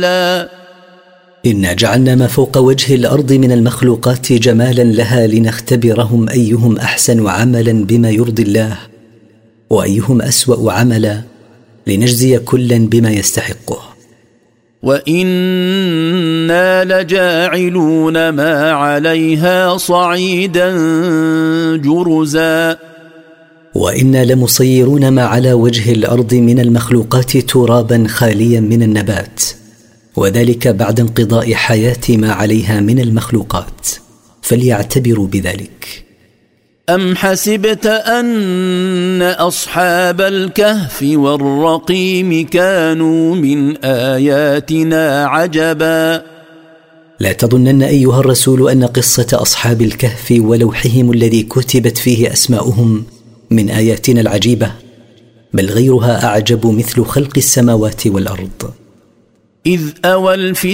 إنا جعلنا ما فوق وجه الأرض من المخلوقات جمالا لها لنختبرهم أيهم أحسن عملا بما يرضي الله وأيهم أسوأ عملا لنجزي كلا بما يستحقه. وإنا لجاعلون ما عليها صعيدا جرزا. وإنا لمصيرون ما على وجه الأرض من المخلوقات ترابا خاليا من النبات، وذلك بعد انقضاء حياة ما عليها من المخلوقات، فليعتبروا بذلك. أم حسبت أن أصحاب الكهف والرقيم كانوا من آياتنا عجبا. لا تظنن أيها الرسول أن قصة أصحاب الكهف ولوحهم الذي كتبت فيه أسماؤهم من آياتنا العجيبة، بل غيرها أعجب، مثل خلق السماوات والأرض. إذ أوى